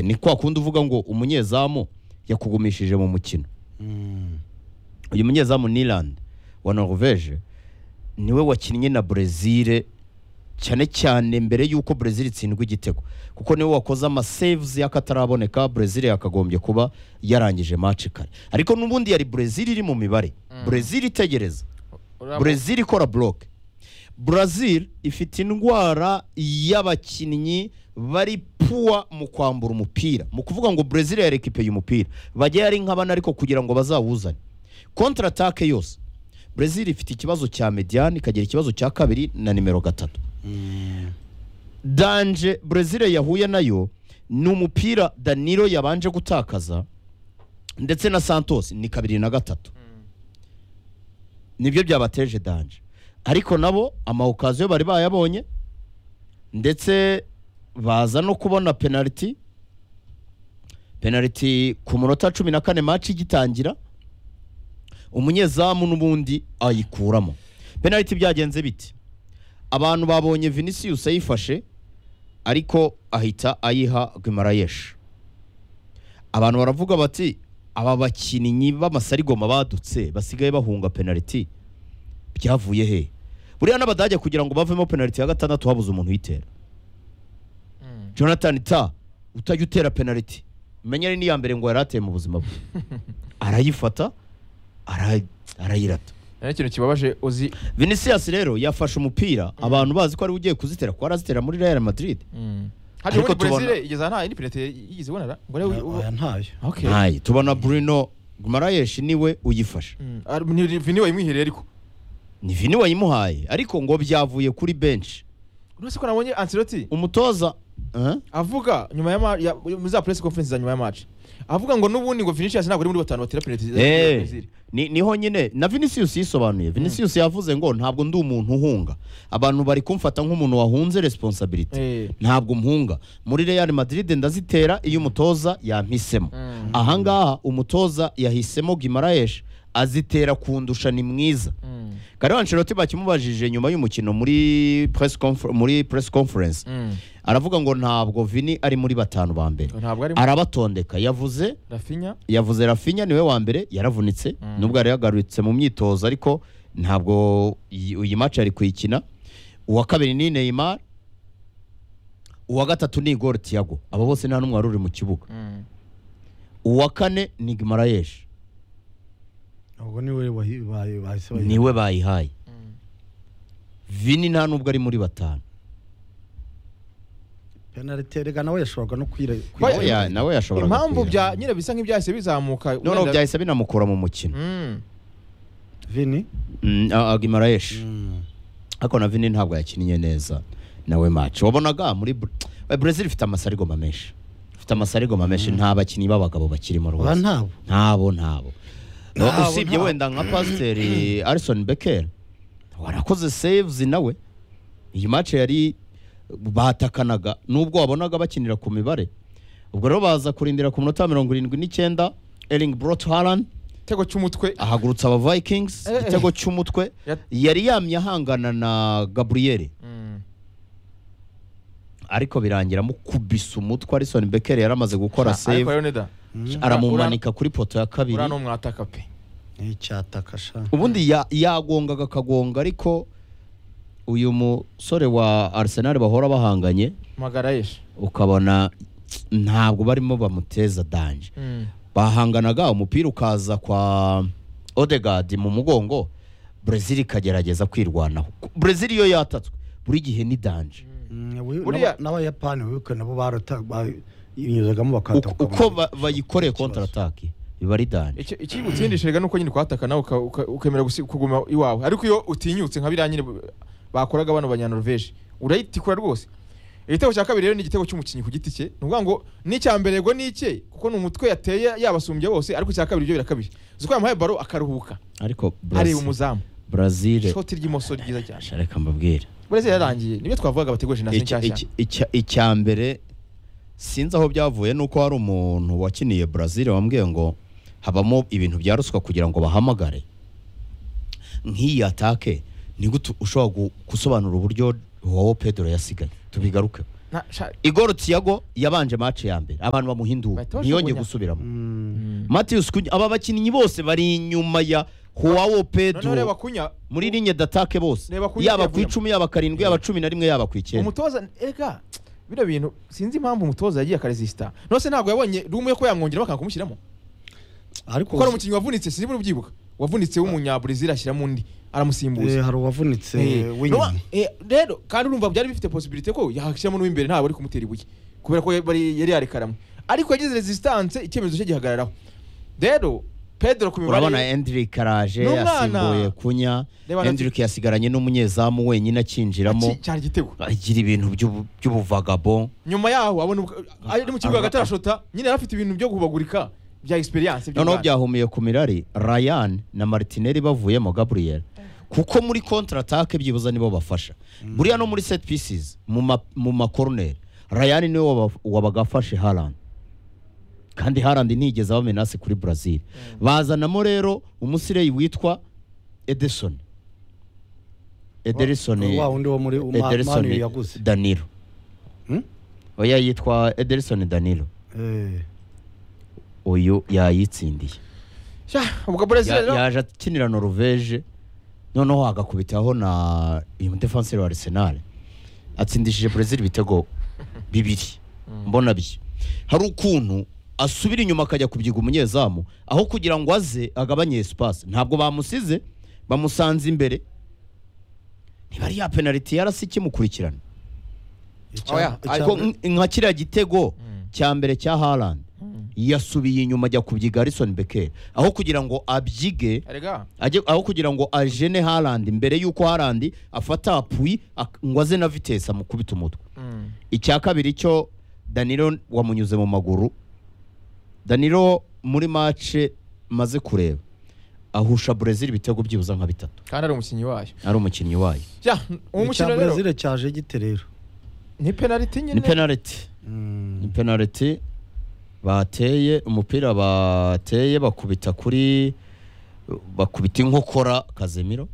ni kwa kundi uvuga ngo umunyezamu yakugumishije mu mukino. Uyu munyezamu Niland wa Norvège niwe wakinnye na Brazil cyane cyane mbere yuko Brazil itsindwa igitego, kuko niwe wakoze ama saves yakataraboneka. Brazil yakagombye kuba yarangije match kare, ariko nubundi yari Brazil iri mu mibare. Brazil itegereza, Brazil ikora block. Brazil ifite indwara y'abakinnyi bari puwa mu kwambura umupira, mu kuvuga ngo Brazil ya equipe y'umupira bajya yari nk'abana, ariko kugira ngo bazawuzane contre attaque yose Brazil ifite ikibazo cya mediane, ikagira ikibazo cya kabiri na nimero 3. Danje Brazil yahuye nayo ni umupira Danilo yabanje gutakaza ndetse na Santos ni 2 na 3. Nibyo byabateje danje, ariko nabo amaokaziyo bari bayabonye ndetse baza no kubona penalty ku munota 14 match igitangira, umunyezamu nubundi ayikuramo. Penalty byagenze biti, abantu babonye Vinicius ayifashe ariko ahita ayiha Guimaraes. Abantu baravuga bati aba bakinnyi b'amasarigoma badutse basigaye bahunga penalty byavuye he? Buriya n'abadajya kugira ngo bavemo penalty ya 6 habuze umuntu yitera. Jonathan Ta utajya utera penalty menyere ni ya mbere ngo yarateye mu buzima bwe arayifata arayirata. Ikintu kibabaje uzi Vinicius rero yafashe umupira abantu bazi ko ari ugiye kuzitera, ko arazitera muri Real Madrid. Ariko Brazil igeza nta indi penalty yigize ibonera ngo ntayo. Okay, ntayo tubona Bruno Guimaraes niwe uyifashe. Vini wayimwihereye, ariko ni Vini wayimuhaye, ariko ngo byavuye kuri bench. uretse ko nabonye Ancelotti Umutoza avuga nyuma ya za press conference za nyuma ya match, avuga ngo nubundi ngo Vinicius ntabwo ari muri batanu batera penalty. Niho nyine na Vinicius yisobanuye. Vinicius yavuze ngo ntabwo ndi umuntu uhunga, abantu bari kumfata nk'umuntu wahunze responsibility. Ntabwo mpunga muri Real Madrid, ndazitera iyo umutoza yampisemo. Ahangaha umutoza yahisemo Guimaraes azitera kundusha, ni mwiza. Kare Ancelotti bakimubajije nyuma y'umukino muri press conference aravuga ngo ntabwo Vini ari muri batanu ba mbere, arabatondeka. Yavuze Rafinha niwe wa mbere yaravunitse, nubwo yari yagarutse mu myitozo, ariko ntabwo uyi match ari kuyikina. Uwa kabiri ni Neymar, uwa gatatu ni Igor Thiago, abo bose nta numwe waruri mu kibuga. Uwa kane ni Guimaraes, ubwo niwe bayihaye. Vini nta nubwo ari muri batanu. penalty rega nawe yashobora no nawe yashobora. Impamvu bya nyine bisa nk'ibyahise bizamuka, no byahise binamukura mu mukino. Vini Guimaraes ariko na Vini ntabwo yakinnye neza nawe match. Wabonaga muri Brazil ifite amasarigoma menshi, nta bakinnyi b'abagabo bakirimo rwose. Ntabo usibye wenda nka Pasteur Alisson Becker warakoze saves nawe. Iyi match yari batakanaga nubwo wabonaga bakinira ku mibare. Ubwo rero baza kurindira ku munota 79 Erling Braut Haaland igitego cy'umutwe ahagurutsa aba Vikings, igitego cy'umutwe yari yamye ahangana na Gabriel, ariko birangira mukubisa umutwe. Alisson Becker yaramaze gukora save, aramumanika kuri poto ya kabiri. Urano mwataka pe icyatakasha, ubundi yagongaga kagonga, ariko uyu musore wa Arsenal bahora bahanganye Guimaraes ukabona ntabwo barimo bamuteza danje. Bahanganaga umupira ukaza kwa Odegaard mu mugongo, Brazil ikagerageza kwirwanaho. Brazil iyo yatatswe buri gihe ni danje. n'abayapani wibuke nabo baranyuzagamo bakataka uko bayikoreye counter attack biba ari danje. Iki utsindishirega nuko nyine kwataka nawe ukemera kuguma iwawe, ariko iyo utinyutse nka biranyine bakoraga bano banyanorvege urayitikura rwose. Igitego cya kabiri rero ni igitego cy'umukinyi ku giti cye, nuvuga ngo ni cya mbere ngo ni icye kuko ni umutwe yateye yabasumbye bose, ariko cya kabiri byo birakabije. Ziko yamuhaye baro akaruhuka, ariko ari umuzamu Brazil shoti ry'imoso ryiza cyane. Reka mbabwire Brazil yarangiye nibyo twavugaga bategoje nasi cyashya. Icya mbere sinzi aho byavuye, nuko hari umuntu wakiniye Brazil wambwiye ngo habamo ibintu bya ruswa kugira ngo bahamagare nk'iyi atake. Ni gute ushobora gusobanura uburyo wowe Pedro yasigaye? Tubigaruke Igor Thiago yabanje match ya mbere abantu bamuhinduye ntiyongeye gusubiramo Matheus Cunha aba bakinnyi bose bari inyuma ya Joao Pedro muri ligne d'attaque bose yaba ku 10 yaba 7 yaba 11 yaba ku 9 umutoza ega bino bintu sinzi impamvu umutoza yagiye akaresista nose ntabwo yabonye rumu ko yamwongera bakakumushyiramo ariko ko umukinnyi wavunitse sinzi ubyibuka wavunitse w'umunya Brazil ashyiramo undi aramusimbuza hari uwavunitse w'inyuma rero kandi urumva byari bifite possibility ko yahashyiramo n'uw'imbere ntabwo ari kumutera ibuye kubera ko yari yarekaramo ariko yagize resistance icyemezo cyo gihagararaho rero Pedro kumibare urabona Endrick Araje yasimbuye Cunha Endrick yasigaranye n'umunyezamu wenyine akinjiramo cyari gitego agira ibintu by'ubuvagabo nyuma yaho abona ari mu kibuga gatarashota nyine yarafite ibintu byo guhubagurika bya experience no byahumiye ku mirari Ryan na Martinelli bavuyemo Gabriel kuko muri contre attaque byibuza nibo bafasha buriya no muri set pieces mu ma corner Ryan niwe wabagafashe Haaland kandi Haaland ntigeze abamenase kuri Brazil bazanamo rero umusirei witwa Ederson wa undi wo muri Manu yaguze Danilo oya yitwa Ederson Danilo uyu yayitsindiye ubwo Brazil yaje akinira Norvège noneho agakubitaho na defenseur wa Arsenal atsindishije Brazil ibitego bibiri mbona byo hari ukuntu asubira inyuma akajya kubyiga umunyezamu aho kugira ngo aze agabanye espace ntabwo bamusize bamusanze imbere ntibari ya penalty yarasi kimukurikirana ariko nka kiriya gitego cya mbere cya Haaland yasubiye inyuma ajya kubyiga Alisson Becker aho kugira ngo abyige aho kugira ngo ajene Haaland mbere yuko Haaland afata appui ngo aze na vitesse amukubita umutwe icya kabiri cyo Danilo wamunyuze mu maguru Danilo muri match maze kureba ahusha Brazil ibitego byibuza nka bitatu kandi ari umukinnyi wayo umukino rero Brazil cyaje gite rero ni penalty nyine ni penalty bateye umupira bateye bakubita inkokora Casemiro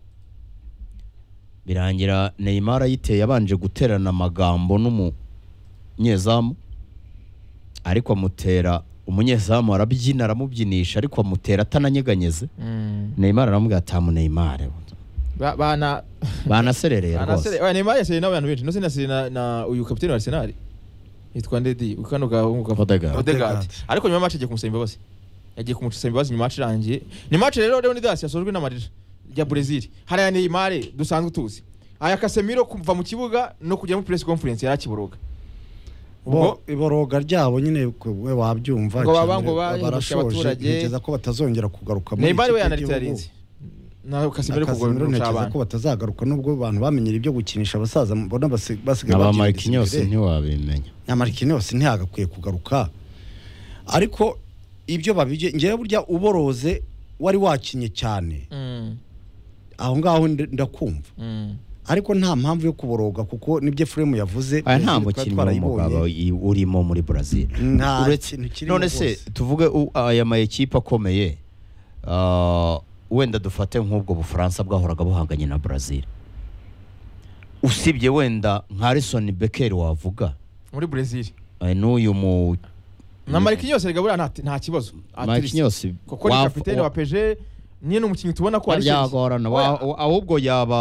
birangira Neymar yiteye abanje guterana amagambo n'umunyezamu ariko amutera umunyezamu arabyina aramubyinisha ariko amutera atananyeganyeze Neymar aramubwira atamu Neymar banaserereye rwose Neymar yasereye n'abantu benshi no sinasire na uyu kapiteni wa Arsenal yitwa Ndedi ukano gahungu Odegaard ariko nyuma match agiye kumusaba imbabazi yagiye kumusaba imbabazi nyuma match irangiye ni match rero Leonidas yasojwe n'amarira ya Brazil hari ya Neymar dusanzwe tuzi aya Casemiro kuva mu kibuga no kujya mu press conference yarakiboroga iboroga ryabo nyine we wabyumva barashoje ntegeza ko batazongera kugaruka muri Neymar we yanaritarinze naho Casemiro kugora ntegeza ko batazagaruka nubwo abantu bamenyera ibyo gukinisha abasaza mbona basigaye aba Marquinhos ntiwabimenya na Marquinhos ntihagakwiye kugaruka ariko ibyo babije ngiye burya uboroze wari wakinye cyane aho ngaho ndakumva ariko nta mpamvu yo kuboroga kuko nibyo Frame yavuze nta mukino w'umugabo urimo muri Brazil none se tuvuge aya ma equipe akomeye wenda dufate nk'ubwo Bufaransa bwahoraga buhanganye na Brazil usibye wenda nka Alisson Becker wavuga muri Brazil n'uyu mu na Marquinhos rigabura nta kibazo Marquinhos kuko ni kapiteni wa PSG niye n'umukinnyi tubona ko ari yagorana ahubwo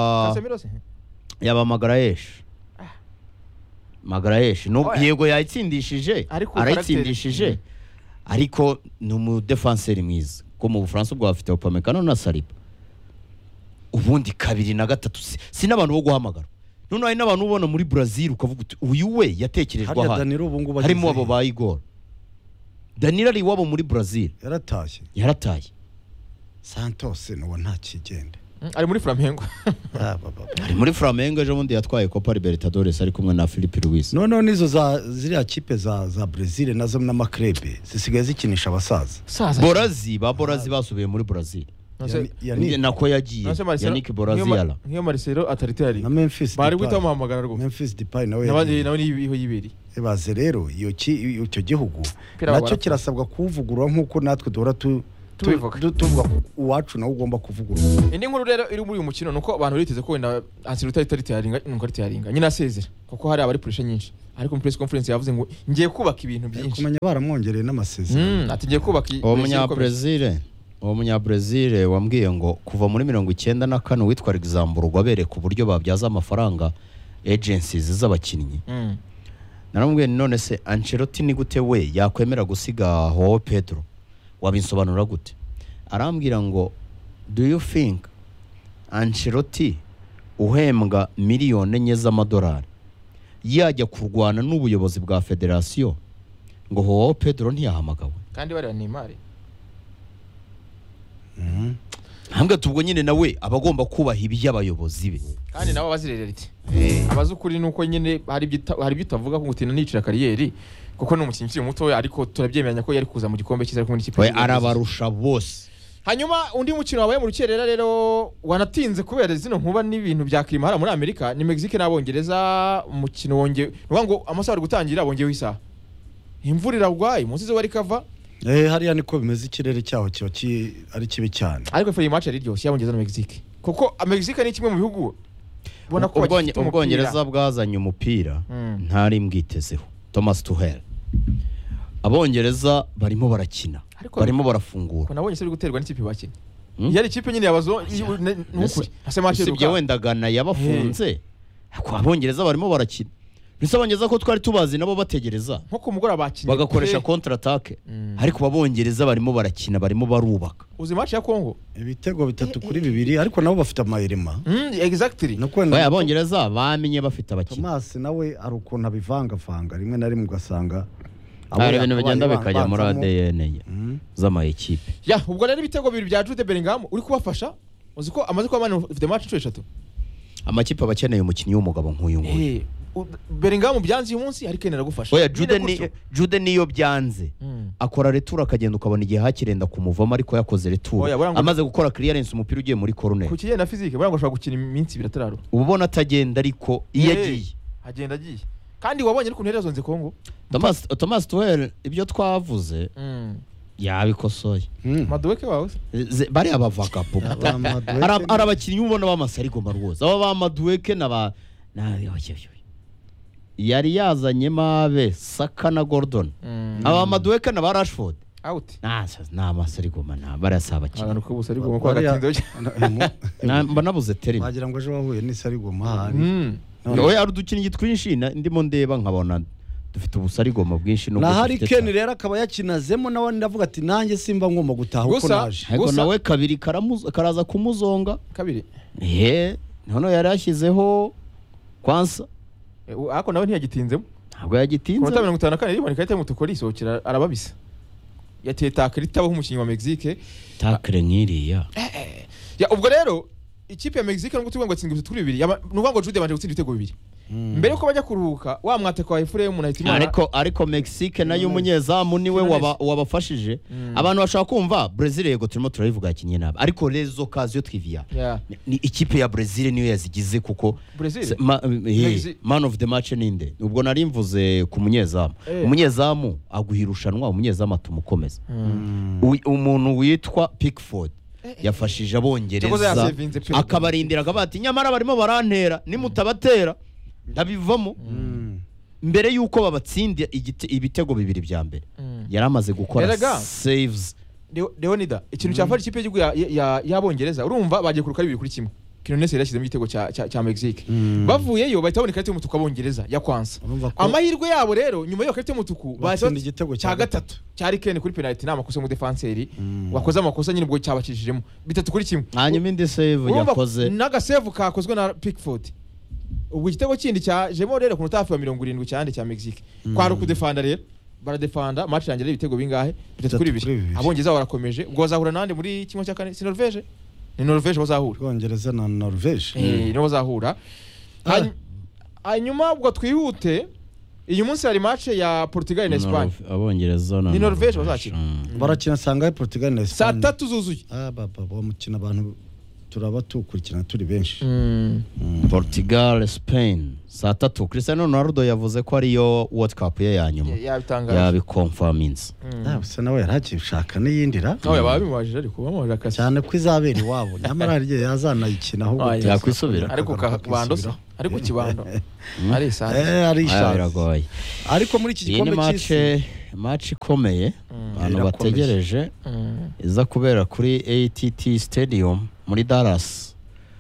yaba Magalhaes yego yayitsindishije arayitsindishije ariko ni umudefenseur mwiza ko mu Bufaransa ubwo bafite Upamecano na Saliba ubundi kabiri na gatatu sinabantu bo guhamagara none hari nabantu ubona muri Brazil ukavuga uyu we yatekerejwe aha harimo abo ba Igor Danilo ari wabo muri Brazil yaratashye Santos no nta kigende ari muri Flamengo ari muri Flamengo ejo bundi yatwaye Copa Libertadores ari kumwe na Filipe Luis no nizo ziriya kipe za Brazil nazo n'amaklebe zisigaye zikinisha abasaza Borazi basubiye muri Brazil nako yagiye Yannick Borazi yala niyo Marcelo ataritari na Memphis bari gwita muhamagara rwo Memphis Depay nawe niho yibiri baze rero icyo gihugu nacyo kirasabwa kuvugurura nkuko natwe duhora tubivuga uwacu nawe ugomba kuvugurura. indi nkuru rero iri muri uyu mukino nuko abantu biteze ko wenda Ancelotti aritaringa nyine asezera kuko hari abari pressure nyinshi ariko mu press conference yavuze ngo ngiye kubaka ibintu byinshi kumenya baramwongereye n'amasezerano ati ngiye kubaka uwo munyabrazil wambwiye ngo kuva muri 94 witwa Luxembourg wabereka uburyo babyaza amafaranga agencies z'abakinnyi naramubwiye none se Ancelotti ni gute we yakwemera gusiga Joao Pedro wabinsobanura gute arambwira ngo do you think Ancelotti uhembwa miliyoni 4 z'amadolari yajya kurwana n'ubuyobozi bwa federation ngo Joao Pedro ntiyahamagawe kandi bari Neymar hambwa tubwo nyine nawe abagomba kubaha iby'abayobozi be kandi nabo bazirerera iti abazi ukuri nuko nyine hari ibyo utavuga ko gutina nicira kariyeri kuko no umukinnyi ukiri muto ariko turabyemeranya ko yari kuza mu gikombe cyiza kumwe n'ikipe we arabarusha bose. Hanyuma undi mukino wabaye mu rukerera rero wanatinze kubera zino nkuba n'ibintu bya klima hara muri Amerika ni Mexique n'Abongereza umukino wonge nuvuga ngo amasaha ari gutangira bongewe isaha imvura iragwaye munsi zo bari kava hariya niko bimeze ikirere cyaho kiba ari kibi cyane ariko feri match ari ryoshye y'Abongereza na Mexique kuko Mexique ni kimwe mu bihugu bona ko Ubwongereza bwazanye umupira ntari mbwitezeho Thomas Tuchel Abongereza barimo barakina barimo barafungura ko nabonye se uri guterwa n'ikipe bakina yari ikipe nyine yabazo n'ukuri ase match y'uruka wenda Ghana yabafunze ko Abongereza barimo barakina bisabongeza ko twari tubazi nabo bategereza nko ku mugora bakinnye bagakoresha counter attack ariko Abongereza barimo barakina barimo barubaka uzi match ya Congo ibitego 3-2 ariko nabo bafite amayirema exactly oya Abongereza bamenye bafite abakinnyi Thomas nawe ari ukuntu abivanga ari rimwe na rimwe ugasanga ari ibintu bigenda bikajya muri ADN z'ama equipe ya ubwo rero ibitego bibiri bya Jude Bellingham uri kubafasha uzi ko amaze kuba man of the match 3 amakipe abakeneye umukinnyi w'umugabo nk'uyu nguyu Bellingham byanze uyu munsi ariko kenera gufasha oya Jude niyo byanze akora retour akagenda ukabona igihe hakirenda kumuvamo ariko yakoze retour amaze gukora clearance umupira ugiye muri corner ku kiye na physique bura ngo ashobora gukina iminsi 2 3 ubona atagenda ariko iyo agiye agenda agiye kandi wabonye ariko ntera zonze Kongo Thomas Tuchel ibyo twavuze yabikosoye Madueke wawe bari abavagapo arabakinnyi ubona bamasarigo marwoza aba ba Madueke naba yari yazanye mabe Saka na Gordon aba Madueke na Rashford out na masarigo mana barasaba kintu abantu ko busarigo mu kwa gatindoje mbanabuze terima bagira ngo ejo wahuye n'isarigo mahari oya udukinnyi twinshi ndimo ndeba nkabona dufite ubusarigoma bwinshi no na Harry Kane rero akaba yakinazemo nawe ndavuga ati nanjye simba ngomba gutaha uko naje ariko nawe kabiri karaza kumuzonga kabiri none yari yashyizeho kwansa ariko nawe ntiyagitinzemo ntabwo yagitinze ku 54 riboneka ikarita y'umutuku isokera arababisa yateye tackle itabaho umukinnyi wa Mexique tackle nkiriya ya ubwo rero ikipe ya Mexique ngo tugwe ngo atsinda 2-2 nuvuga ngo Jude banje gutsinda ibitego 2 mbere yuko bajya kuruhuka wa mwateka wa Efuremu na Hitimana ariko Mexique nayo umunyezamu niwe wabafashije abantu bashaka kumva Brazil yego turimo turayivuga yakinye nabi ariko les occasions trivia ni ikipe ya Brazil niyo yazigize kuko man of the match ninde ubwo nari mvuze ku umunyezamu aguhirushanwa umunyezamu atumukomeza umuntu witwa Pickford yafashije Abongereza akabarindira akabati nyamara barimo barantera nimutabatera ndabivamo mbere yuko babatsinda ibitego bibiri bya mbere yaramaze gukora saves Leonida ikintu cyafashe ikipe y'igihugu y'Abongereza urumva bagiye kuruka 2-1 Kinonese yarashyizemo igitego cya Mexique bavuyeyo bahita babona ikarita y'umutuku Abongereza ya kwanza amahirwe yabo rero nyuma yo ikarita y'umutuku batsinda igitego cya gatatu cyari Kane kuri penalty n'amakosa mu defenseur wakoze amakosa nyine ubwo cyabakishijemo 3-1 hanyuma indi save yakoze naga save kakozwe na Pickford ubu igitego kindi cya Jemo rero ku nutafi wa 70 cyande cya Mexique kwari ku defender rero baradefanda match yanjye ibitego bingahe 3-2 Abongereza barakomeje ubwo bazahura nande muri kimwe cya kane Norvège ni Norvège bazahura Abongereza na Norvège nibo bazahura hanyuma ubwo twihute iyi munsi hari match ya Portugal na Espagne Abongereza ni Norvège bazakina barakina sanga Portugal na saa Espagne 3 zuzuye baba mukina abantu turaba tukurikirana turi benshi. Portugal Spain saa 3 Cristiano Ronaldo yavuze ko ariyo World Cup ye ya nyuma yabikonfaminze. Gusa nawe yaragishaka n'iyindira babimubajije ariko bamubajije cyane ko izabera iwabo nyamara ariye yazanayikina ahubwo yakwisubira ariko kabandosa ariko kibando ari biragoye ariko muri iki gikombe cy'isi match ikomeye abantu bategereje iza kubera kuri ATT Stadium muri Dallas.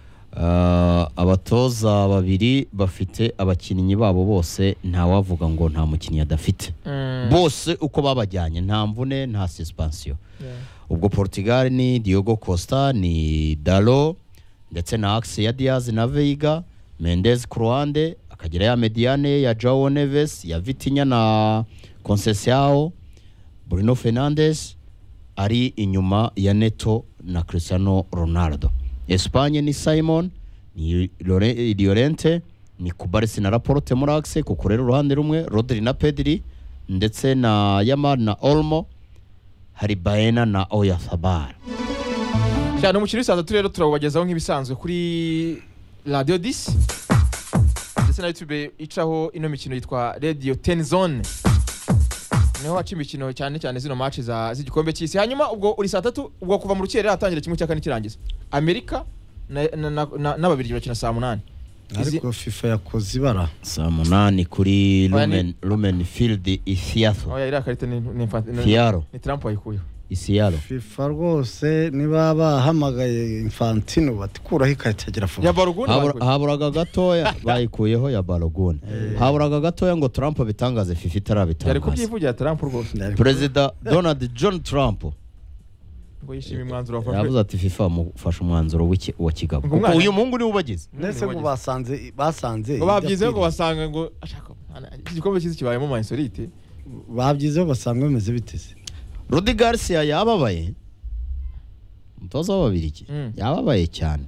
Abatoza babiri bafite abakinnyi babo bose ntawavuga ngo nta mukinnyi adafite bose uko babajyanye nta mvune nta suspension. Ubwo Portugal ni Diogo Costa ni Dalo ndetse na Axel Diaz na Veiga, Mendes ku ruhande, akagira ya Mediane ya Joao Neves ya Vitinha na Conceição, Bruno Fernandes ari inyuma ya Neto na Cristiano Ronaldo. Espagne ni Simon ni Llorente ni Kubarsi na Laporte muri axe kukorera uruhande rumwe, Rodri na Pedri ndetse na Yamal na Olmo, hari Baena na Oyarzabal. cyane umukino w'isaha rero turabagezaho nk'ibisanzwe kuri Radio 10 ndetse na YouTube icaho ino mikino yitwa Radio 10 Zone. Niho haca imikino cyane cyane zino match z'igikombe cy'isi. Hanyuma ubwo uri saa 3 ubwo kuva mu rukere hatangira kimwe cya kane kirangiza. Amerika n'ababiri bakina saa 8. Ariko FIFA yakoze ibara saa 8 kuri Lumen Field Isiato. Oya ira karite ni Trump ayikuye. Isialo. FIFA rwose niba bahamagaye Infantino batikuraho ikatagira vuba. Ya Balogun haburaga gatoya bayikuyeho ya Balogun. Haburaga gatoya ngo Trump bitangaze FIFA itarabitangaza. Yari kubyivugira Trump rwose. President Donald John Trump ngo yishimye umwanzuro wafashwe. Yavuze ati FIFA mufasha umwanzuro wa Kigabo. Kuko uyu mungu ni ubagize. Nese ngo basanze. Ngo babyize ngo basanga ngo ashaka igikombe cyiza kibayemo Mansorite. Babyize basanga bimeze biteze. Rudi Garcia yababaye umutoza w'ababirigi yababaye cyane.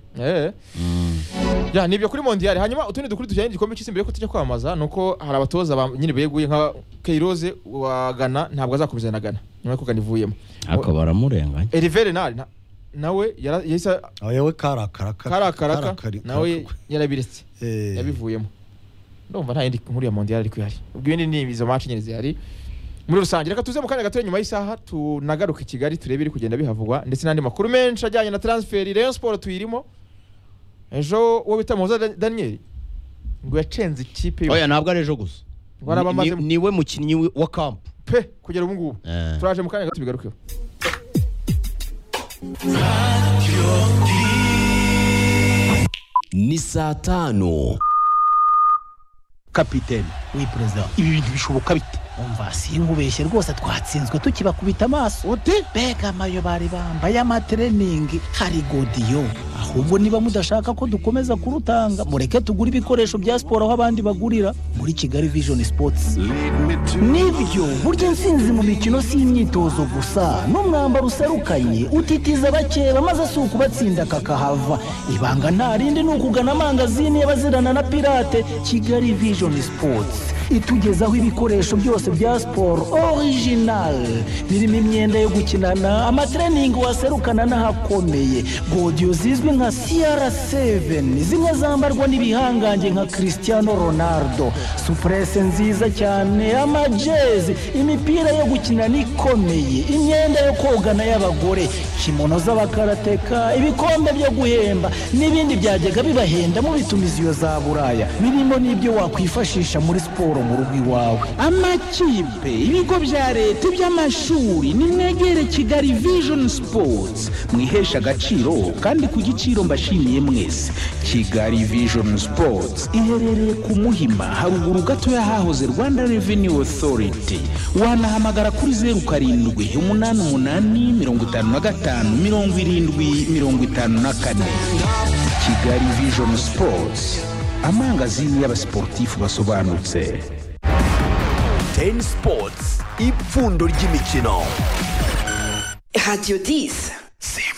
Ya nibyo kuri mondial. Hanyuma utundi dukuri tujyanye igikombe cy'isi mbere ko tujya kwamaza nuko hari abatoza nyine beguye nka Keiroze wa Ghana ntabwo azakomeza na Ghana nyuma ko Ghana ivuyemo ako baramurenganya. Hervé Renard nawe yahise ayewe karakara nawe yarabiretse yabivuyemo. Ndumva nta yindi nkuru ya mondial ariko ihari. Ubwo ibindi ni izo match nyine zihari muri rusange. Reka tuze mu kanya gato nyuma y'isaha tunagaruka Kigali turebe iri kugenda bihavugwa ndetse n'andi makuru menshi ajyanye na transfer. Rayon Sport tuyirimo ejo wo bita Moza Daniel ngo yacenze ikipe. Oya ntabwo ari ejo gusa niwe mukinnyi wa camp pe kugera ubu ngubu. Turaje mu kanya gato bigarukeho. Ni saa 5 kapiteni we president ibi bintu bishoboka bite? Umva sinkubeshye rwose twatsinzwe tukibakubita amaso ute bega amayo bari bambaye amatraining hari godiyo. Ahubwo niba mudashaka ko dukomeza kurutanga mureke tugura ibikoresho bya siporo aho abandi bagurira muri Kigali Vision Sports. Nibyo burya insinzi mu mikino si imyitozo gusa n'umwambaro userukanye utitiza bakeba maze si ukubatsinda kakahava. Ibanga nta rindi ni ukugana amangazini y'abazirana na pirate. Kigali Vision Sports itugezaho ibikoresho byose bya siporo original birimo imyenda yo gukinana, amatraining waserukana n'ahakomeye, godiyo zizwi nka CR7 zimwe zambarwa n'ibihangange nka Cristiano Ronaldo, suprese nziza cyane, amajezi, imipira yo gukinana ikomeye, imyenda yo kogana y'abagore, kimono z'abakarateka, ibikombe byo guhemba n'ibindi byajyaga bibahenda mu bitumiziyo za Buraya birimo n'ibyo wakwifashisha muri siporo mu rugo iwawe. Amakipe, ibigo bya leta, iby'amashuri, nimwegere Kigali Vision Sports mwihesha agaciro kandi ku giciro mbashimiye mwese. Kigali Vision Sports iherereye ku Muhima haruguru gato yahahoze Rwanda Revenue Authority. Wanahamagara kuri 0788557054. Kigali Vision Sports, amangazini y'abasportifu basobanutse. 10 Sports, ipfundo ry'imikino. Radio 10.